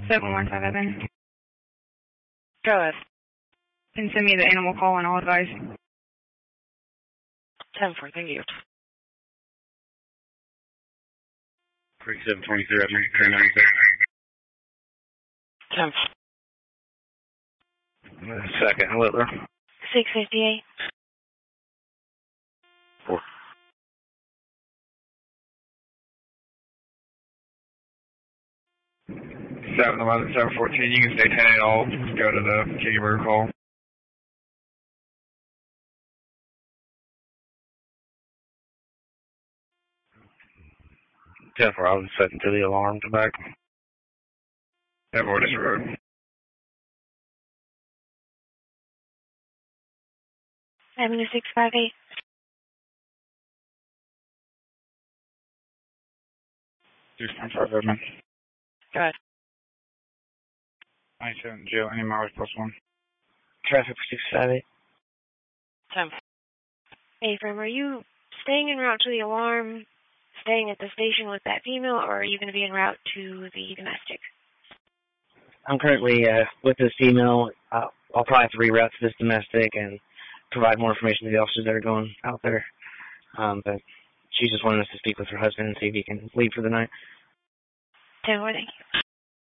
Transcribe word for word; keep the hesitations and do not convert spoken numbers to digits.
seven one seven. Go ahead. And send me the animal call and I'll advise. ten four, thank you. thirty-seven twenty-three, I think, three ninety-six. ten Second, Littler. six fifty-eight. Four. seven eleven, seven fourteen, you can stay ten eight all. Go to the Kiki Burger call. ten four, I was setting to the alarm to back. ten four, this road. Avenue six five eight. six point five, Edmund. Go ahead. ninety-seven, Jill, any miles plus one. Traffic for six five eight. ten. Hey, From, are you staying en route to the alarm, staying at the station with that female, or are you going to be en route to the domestic? I'm currently uh, with this female. Uh, I'll probably have to reroute to this domestic and provide more information to the officers that are going out there. Um, but she's just wanting us to speak with her husband and see if he can leave for the night. ten four, thank you.